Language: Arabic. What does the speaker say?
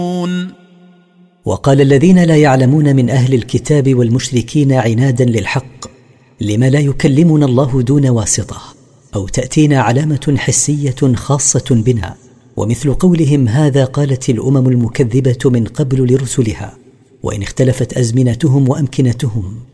وقال الذين لا يعلمون من أهل الكتاب والمشركين عنادا للحق: لما لا يكلمنا الله دون واسطة، أو تأتينا علامة حسية خاصة بنا؟ ومثل قولهم هذا قالت الأمم المكذبة من قبل لرسلها، وإن اختلفت أزمنتهم وأمكنتهم